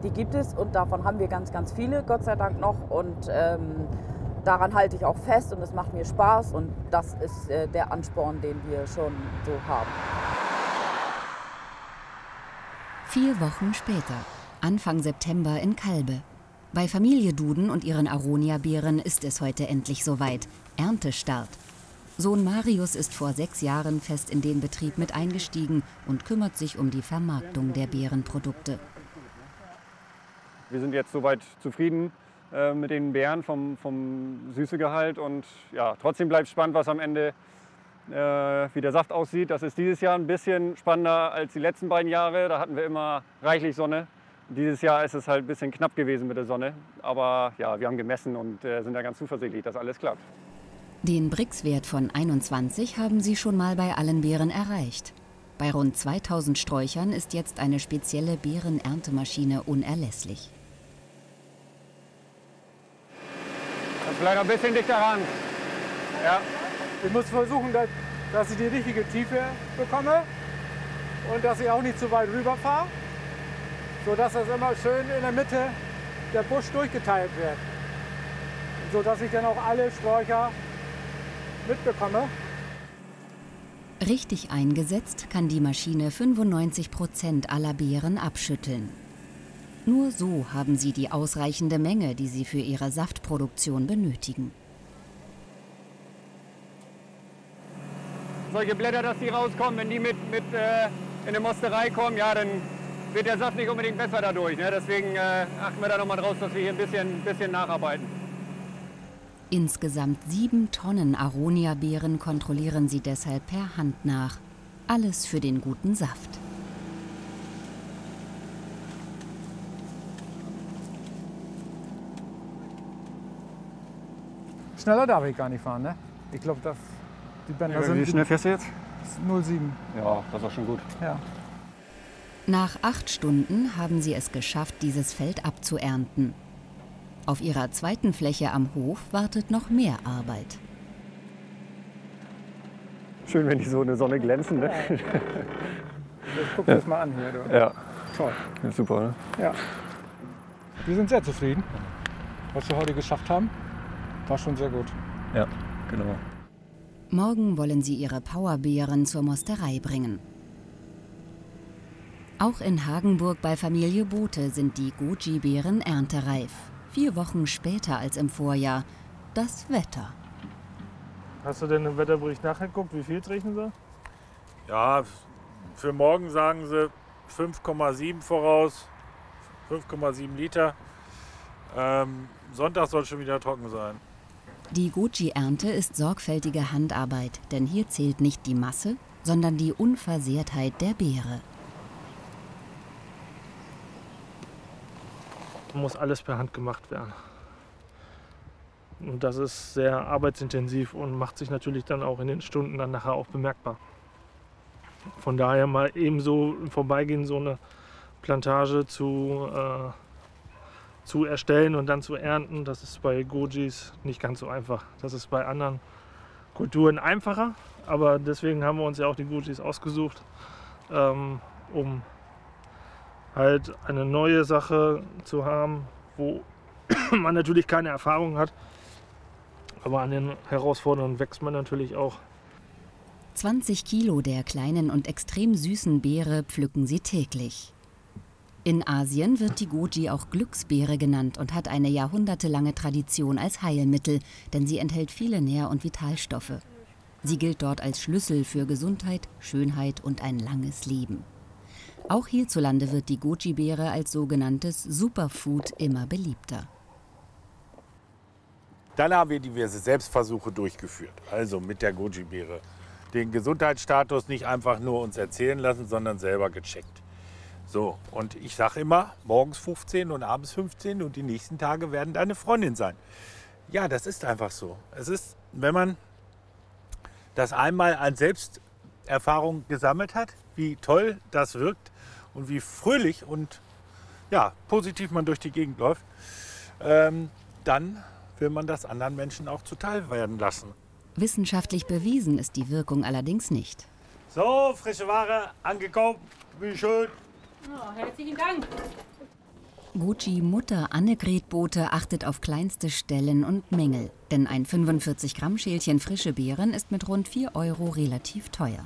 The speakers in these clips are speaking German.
die gibt es und davon haben wir ganz, ganz viele, Gott sei Dank noch. Und daran halte ich auch fest und es macht mir Spaß und das ist der Ansporn, den wir schon so haben. 4 Wochen später, Anfang September in Kalbe. Bei Familie Duden und ihren Aronia-Beeren ist es heute endlich soweit. Erntestart. Sohn Marius ist vor 6 Jahren fest in den Betrieb mit eingestiegen und kümmert sich um die Vermarktung der Beerenprodukte. Wir sind jetzt soweit zufrieden mit den Beeren vom Süßegehalt und ja, trotzdem bleibt spannend, was am Ende wie der Saft aussieht. Das ist dieses Jahr ein bisschen spannender als die letzten beiden Jahre. Da hatten wir immer reichlich Sonne. Dieses Jahr ist es halt ein bisschen knapp gewesen mit der Sonne. Aber ja, wir haben gemessen und sind da ganz zuversichtlich, dass alles klappt. Den Brix-Wert von 21 haben sie schon mal bei allen Beeren erreicht. Bei rund 2000 Sträuchern ist jetzt eine spezielle Beerenerntemaschine unerlässlich. Vielleicht ein bisschen dichter ran. Ja. Ich muss versuchen, dass ich die richtige Tiefe bekomme und dass ich auch nicht zu weit rüberfahre, sodass das immer schön in der Mitte der Busch durchgeteilt wird, sodass ich dann auch alle Sträucher mitbekomme. Richtig eingesetzt kann die Maschine 95% aller Beeren abschütteln. Nur so haben sie die ausreichende Menge, die sie für ihre Saftproduktion benötigen. Solche Blätter, dass die rauskommen, wenn die mit in eine Mosterei kommen, ja, dann wird der Saft nicht unbedingt besser dadurch. Ne? Deswegen achten wir da nochmal drauf, dass wir hier ein bisschen nacharbeiten. Insgesamt 7 Tonnen Aronia-Beeren kontrollieren sie deshalb per Hand nach. Alles für den guten Saft. Schneller darf ich gar nicht fahren, ne? Ich glaube, die Bänder sind... Wie schnell fährst du jetzt? 07. Ja, das ist auch schon gut. Ja. Nach 8 Stunden haben sie es geschafft, dieses Feld abzuernten. Auf ihrer zweiten Fläche am Hof wartet noch mehr Arbeit. Schön, wenn die so in der Sonne glänzen, ne? Ja. Guck dir das mal an hier. Du. Ja. Toll. Ja, super, ne? Ja. Wir sind sehr zufrieden, was wir heute geschafft haben. War schon sehr gut. Ja, genau. Morgen wollen sie ihre Powerbeeren zur Mosterei bringen. Auch in Hagenburg bei Familie Bothe sind die Goji-Beeren erntereif. 4 Wochen später als im Vorjahr. Das Wetter. Hast du denn im Wetterbericht nachgeguckt, wie viel es regnen soll? Ja, für morgen sagen sie 5,7 voraus, 5,7 Liter. Sonntag soll schon wieder trocken sein. Die Goji-Ernte ist sorgfältige Handarbeit, denn hier zählt nicht die Masse, sondern die Unversehrtheit der Beere. Muss alles per Hand gemacht werden. Und das ist sehr arbeitsintensiv und macht sich natürlich dann auch in den Stunden dann nachher auch bemerkbar. Von daher mal eben so im Vorbeigehen so eine Plantage zu erstellen und dann zu ernten, das ist bei Gojis nicht ganz so einfach. Das ist bei anderen Kulturen einfacher, aber deswegen haben wir uns ja auch die Gojis ausgesucht, um halt eine neue Sache zu haben, wo man natürlich keine Erfahrung hat, aber an den Herausforderungen wächst man natürlich auch. 20 Kilo der kleinen und extrem süßen Beere pflücken sie täglich. In Asien wird die Goji auch Glücksbeere genannt und hat eine jahrhundertelange Tradition als Heilmittel, denn sie enthält viele Nähr- und Vitalstoffe. Sie gilt dort als Schlüssel für Gesundheit, Schönheit und ein langes Leben. Auch hierzulande wird die Goji-Beere als sogenanntes Superfood immer beliebter. Dann haben wir diverse Selbstversuche durchgeführt, also mit der Goji-Beere. Den Gesundheitsstatus nicht einfach nur uns erzählen lassen, sondern selber gecheckt. So, und ich sage immer, morgens 15 und abends 15 und die nächsten Tage werden deine Freundin sein. Ja, das ist einfach so. Es ist, wenn man das einmal an Selbsterfahrung gesammelt hat, wie toll das wirkt und wie fröhlich und ja, positiv man durch die Gegend läuft, dann will man das anderen Menschen auch zuteil werden lassen. Wissenschaftlich bewiesen ist die Wirkung allerdings nicht. So, frische Ware, angekommen, wie schön. Oh, herzlichen Dank. Goji-Mutter Annegret Bote achtet auf kleinste Stellen und Mängel. Denn ein 45 Gramm Schälchen frische Beeren ist mit rund 4 € relativ teuer.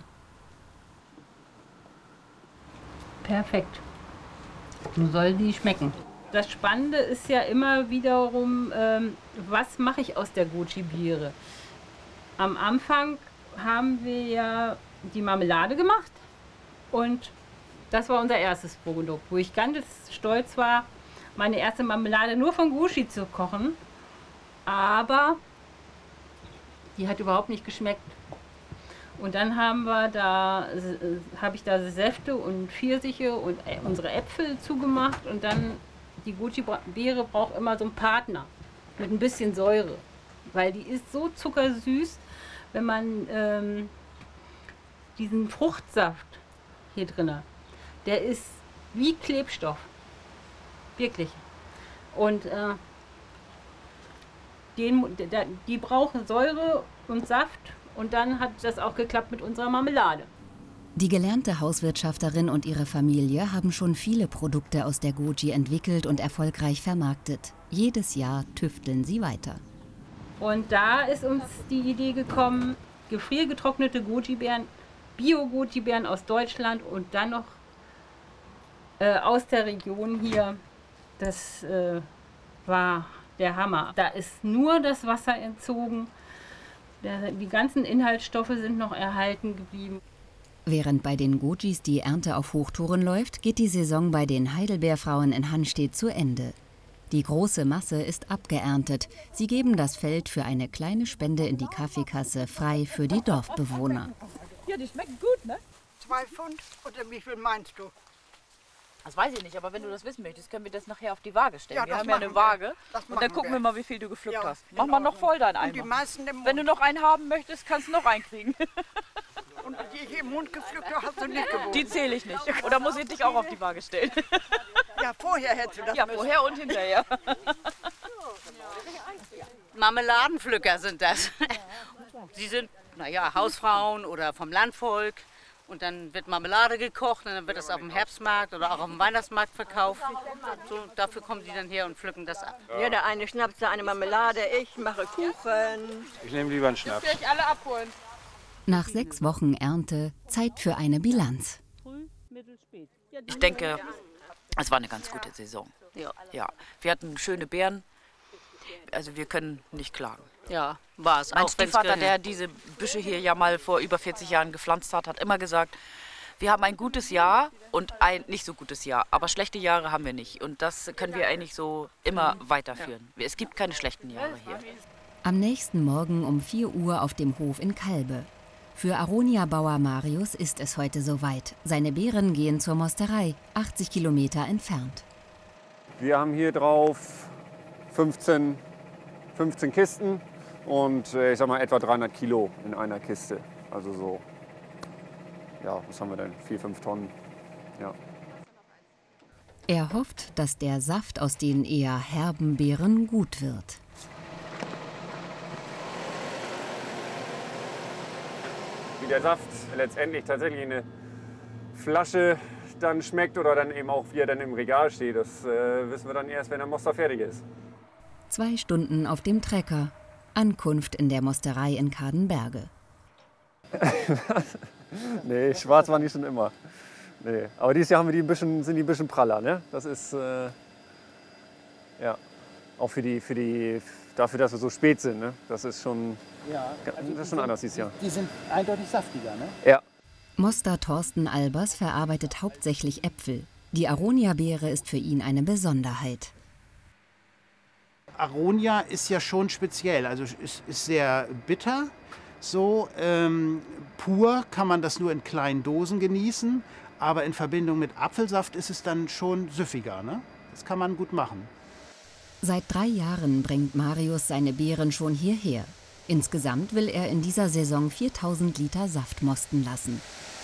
Perfekt. So soll die schmecken. Das Spannende ist ja immer wiederum, was mache ich aus der Goji-Beere? Am Anfang haben wir ja die Marmelade gemacht und das war unser erstes Produkt, wo ich ganz stolz war, meine erste Marmelade nur von Goji zu kochen, aber die hat überhaupt nicht geschmeckt. Und dann habe ich da Säfte und Pfirsiche und unsere Äpfel zugemacht und dann die Goji-Beere braucht immer so einen Partner mit ein bisschen Säure, weil die ist so zuckersüß, wenn man diesen Fruchtsaft hier drin, der ist wie Klebstoff. Wirklich. Und die brauchen Säure und Saft und dann hat das auch geklappt mit unserer Marmelade. Die gelernte Hauswirtschafterin und ihre Familie haben schon viele Produkte aus der Goji entwickelt und erfolgreich vermarktet. Jedes Jahr tüfteln sie weiter. Und da ist uns die Idee gekommen, gefriergetrocknete Goji-Beeren, Bio-Goji-Beeren aus Deutschland und dann noch aus der Region hier. Das war der Hammer. Da ist nur das Wasser entzogen. Die ganzen Inhaltsstoffe sind noch erhalten geblieben. Während bei den Gojis die Ernte auf Hochtouren läuft, geht die Saison bei den Heidelbeerfrauen in Hanstedt zu Ende. Die große Masse ist abgeerntet. Sie geben das Feld für eine kleine Spende in die Kaffeekasse frei für die Dorfbewohner. Ja, die schmecken gut, ne? 2 Pfund oder wie viel meinst du? Das weiß ich nicht, aber wenn du das wissen möchtest, können wir das nachher auf die Waage stellen. Ja, wir das haben ja eine machen Waage wir. und dann gucken wir mal, wie viel du gepflückt Ja, hast. in Mach mal noch Ordnung. voll dein Und die Eimer. meisten im Mund. Wenn du noch einen haben möchtest, kannst du noch einen kriegen. Und die im Mund gepflückte hast du nicht gewogen. Die zähle ich nicht. Oder muss ich dich auch auf die Waage stellen? Ja, vorher hättest du das Ja, müssen. vorher und hinterher. Marmeladenpflücker sind das. Sie sind, naja, Hausfrauen oder vom Landvolk. Und dann wird Marmelade gekocht und dann wird das auf dem Herbstmarkt oder auch auf dem Weihnachtsmarkt verkauft. So, dafür kommen die dann her und pflücken das ab. Ja, der eine Schnaps, der eine Marmelade, ich mache Kuchen. Ich nehme lieber einen Schnaps. Dürft ihr euch alle abholen. Nach 6 Wochen Ernte Zeit für eine Bilanz. Ich denke, es war eine ganz gute Saison. Ja. Wir hatten schöne Beeren, also wir können nicht klagen. Ja, war es. Mein Stiefvater, der diese Büsche hier ja mal vor über 40 Jahren gepflanzt hat, hat immer gesagt, wir haben ein gutes Jahr und ein nicht so gutes Jahr, aber schlechte Jahre haben wir nicht. Und das können wir eigentlich so immer weiterführen. Es gibt keine schlechten Jahre hier. Am nächsten Morgen um 4 Uhr auf dem Hof in Kalbe. Für Aronia-Bauer Marius ist es heute soweit. Seine Beeren gehen zur Mosterei, 80 Kilometer entfernt. Wir haben hier drauf 15 Kisten und ich sag mal etwa 300 Kilo in einer Kiste. Also so, ja, was haben wir denn? 4-5 Tonnen. Ja. Er hofft, dass der Saft aus den eher herben Beeren gut wird. Wie der Saft letztendlich tatsächlich in eine Flasche dann schmeckt oder dann eben auch wie er dann im Regal steht, das wissen wir dann erst, wenn der Moster fertig ist. 2 Stunden auf dem Trecker. Ankunft in der Mosterei in Kadenberge. Nee, schwarz waren die schon immer. Nee. Aber dieses Jahr haben wir sind die ein bisschen praller. Ne? Das ist ja auch dafür, dass wir so spät sind. Ne? Das ist schon, das ist schon anders dieses Jahr. Die sind eindeutig saftiger, ne? Ja. Moster Thorsten Albers verarbeitet hauptsächlich Äpfel. Die Aronia-Beere ist für ihn eine Besonderheit. Aronia ist ja schon speziell, also ist sehr bitter. So pur kann man das nur in kleinen Dosen genießen, aber in Verbindung mit Apfelsaft ist es dann schon süffiger. Ne? Das kann man gut machen. Seit 3 Jahren bringt Marius seine Beeren schon hierher. Insgesamt will er in dieser Saison 4000 Liter Saft mosten lassen.